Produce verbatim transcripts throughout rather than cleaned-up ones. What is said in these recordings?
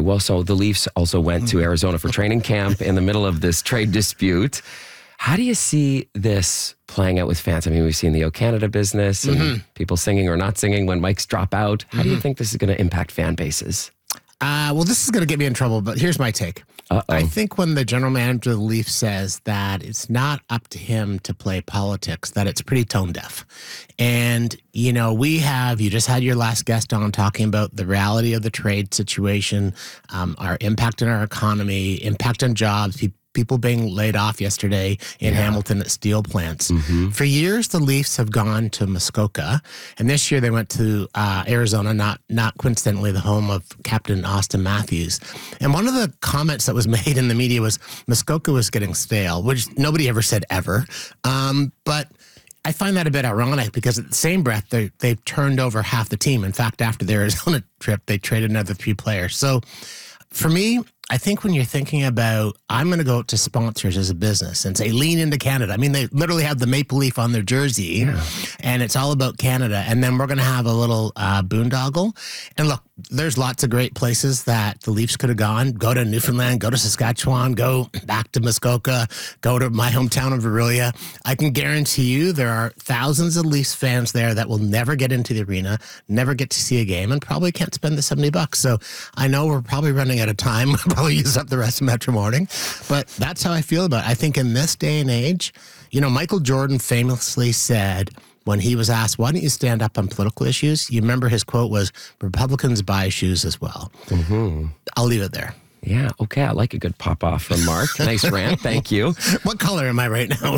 well, so the Leafs also went to Arizona for training camp in the middle of this trade dispute. How do you see this playing out with fans? I mean, we've seen the O Canada business and mm-hmm. people singing or not singing when mics drop out. How mm-hmm. do you think this is going to impact fan bases? Uh, well, this is going to get me in trouble, but here's my take. Uh-oh. I think when the general manager of the Leafs says that it's not up to him to play politics, that it's pretty tone deaf. And, you know, we have, you just had your last guest on talking about the reality of the trade situation, um, our impact on our economy, impact on jobs, people. People being laid off yesterday in yeah. Hamilton at steel plants. Mm-hmm. For years, the Leafs have gone to Muskoka, and this year they went to uh, Arizona, not not coincidentally the home of Captain Auston Matthews. And one of the comments that was made in the media was Muskoka was getting stale, which nobody ever said ever. Um, but I find that a bit ironic because at the same breath, they, they've turned over half the team. In fact, after the Arizona trip, they traded another three players. So for me, I think when you're thinking about, I'm going to go to sponsors as a business and say, lean into Canada. I mean, they literally have the maple leaf on their jersey yeah. and it's all about Canada. And then we're going to have a little uh, boondoggle. And look, there's lots of great places that the Leafs could have gone. Go to Newfoundland, go to Saskatchewan, go back to Muskoka, go to my hometown of Orillia. I can guarantee you there are thousands of Leafs fans there that will never get into the arena, never get to see a game, and probably can't spend the seventy bucks. So I know we're probably running out of time. We'll probably use up the rest of Metro Morning. But that's how I feel about it. I think in this day and age, you know, Michael Jordan famously said, when he was asked, why don't you stand up on political issues? You remember his quote was, Republicans buy shoes as well. Mm-hmm. I'll leave it there. Yeah, okay. I like a good pop-off from Mark. Nice rant. Thank you. What color am I right now?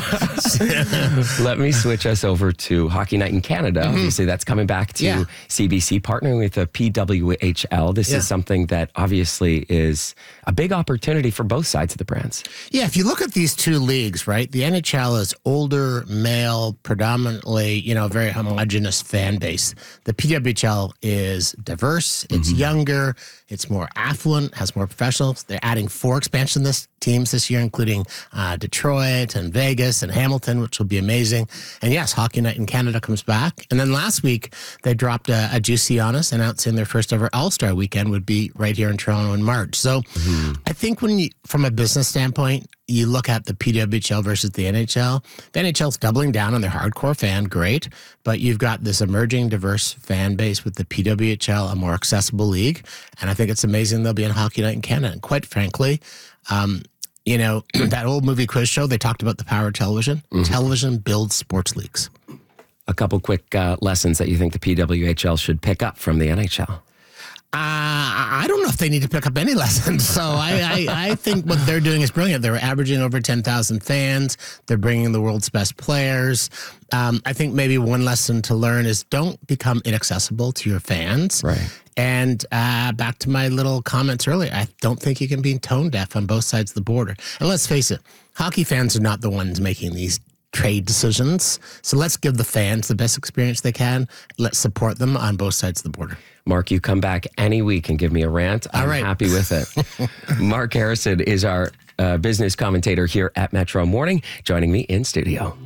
Let me switch us over to Hockey Night in Canada. Mm-hmm. Obviously, that's coming back to yeah. C B C, partnering with the P W H L. This yeah. is something that obviously is a big opportunity for both sides of the brands. Yeah, if you look at these two leagues, right, the N H L is older, male, predominantly, you know, very homogenous fan base. The P W H L is diverse, it's mm-hmm. younger, it's more affluent, has more professionals. They're adding four expansion this teams this year, including uh, Detroit and Vegas and Hamilton, which will be amazing. And yes, Hockey Night in Canada comes back. And then last week, they dropped a, a juicy on us, announcing their first ever All-Star weekend would be right here in Toronto in March. So mm-hmm. I think when you, from a business standpoint, you look at the P W H L versus the N H L. The N H L's doubling down on their hardcore fan, great. But you've got this emerging diverse fan base with the P W H L, a more accessible league. And I think it's amazing they'll be in Hockey Night in Canada. And quite frankly, um, you know, that old movie quiz show, they talked about the power of television. Mm-hmm. Television builds sports leagues. A couple quick uh, lessons that you think the P W H L should pick up from the N H L. Uh, I don't know if they need to pick up any lessons. So I, I, I think what they're doing is brilliant. They're averaging over ten thousand fans. They're bringing the world's best players. Um, I think maybe one lesson to learn is don't become inaccessible to your fans. Right. And uh, back to my little comments earlier, I don't think you can be tone deaf on both sides of the border. And let's face it, hockey fans are not the ones making these trade decisions. So let's give the fans the best experience they can. Let's support them on both sides of the border. Mark, you come back any week and give me a rant. I'm All right. happy with it. Mark Harrison is our uh, business commentator here at Metro Morning, joining me in studio.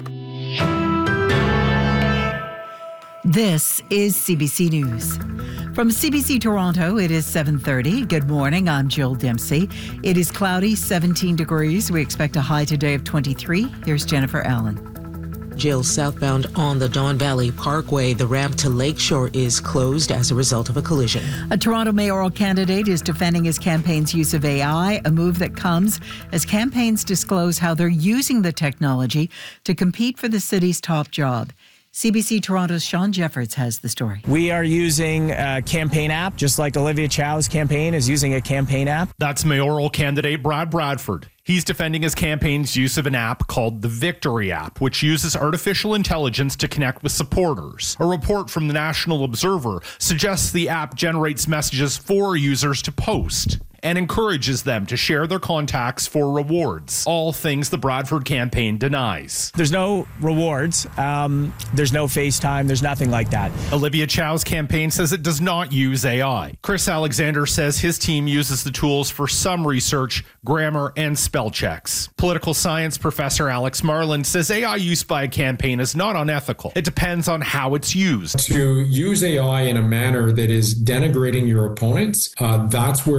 This is C B C News. From C B C Toronto, it is seven thirty. Good morning, I'm Jill Dempsey. It is cloudy, seventeen degrees. We expect a high today of twenty-three. Here's Jennifer Allen. Jill, southbound on the Don Valley Parkway, the ramp to Lakeshore is closed as a result of a collision. A Toronto mayoral candidate is defending his campaign's use of A I, a move that comes as campaigns disclose how they're using the technology to compete for the city's top job. C B C Toronto's Sean Jeffords has the story. We are using a campaign app, just like Olivia Chow's campaign is using a campaign app. That's mayoral candidate Brad Bradford. He's defending his campaign's use of an app called the Victory app, which uses artificial intelligence to connect with supporters. A report from the National Observer suggests the app generates messages for users to post and encourages them to share their contacts for rewards. All things the Bradford campaign denies. There's no rewards. Um, there's no FaceTime. There's nothing like that. Olivia Chow's campaign says it does not use A I. Chris Alexander says his team uses the tools for some research, grammar, and spell checks. Political science professor Alex Marland says A I use by a campaign is not unethical. It depends on how it's used. To use A I in a manner that is denigrating your opponents, uh, that's where